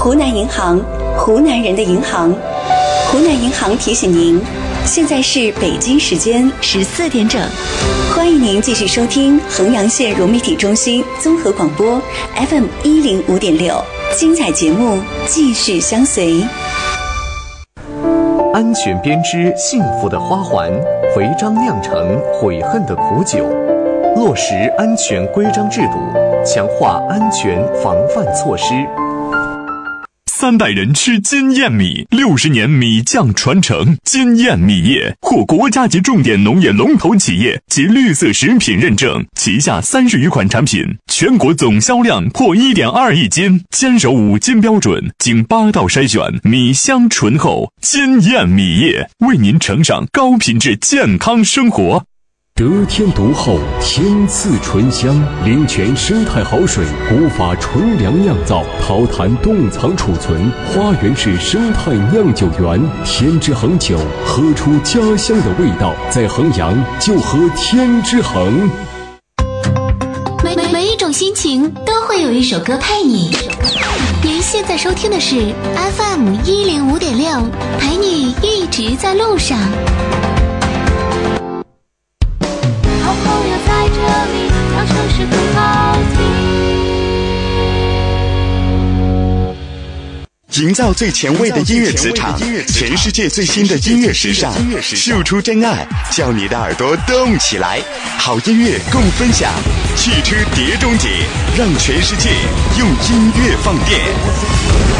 湖南银行，湖南人的银行。湖南银行提醒您，现在是北京时间14点整，欢迎您继续收听衡阳县融媒体中心综合广播 FM 105.6，精彩节目继续相随。 安全编织幸福的花环，违章酿成悔恨的苦酒。落实安全规章制度，强化安全防范措施。 3代人吃金燕米，60年米酱传承。金燕米业获国家级重点农业龙头企业及绿色食品认证，旗下30余款产品，全国总销量破1.2亿斤，坚守5金标准，经8道筛选，米香醇厚。金燕米业为您呈上高品质健康生活。 得天独厚，天赐醇香，灵泉生态好水，古法纯粮酿造，陶坛冻藏储存，花园式生态酿酒园，天之恒酒，喝出家乡的味道，在衡阳就喝天之恒。 每一种心情都会有一首歌陪你。您现在收听的是 FM 105.6，陪你一直在路上。 好朋友在这里，让城市更好听。 营造最前卫的音乐磁场，全世界最新的音乐时尚，秀出真爱，叫你的耳朵动起来。好音乐共分享，汽车碟中谍，让全世界用音乐放电。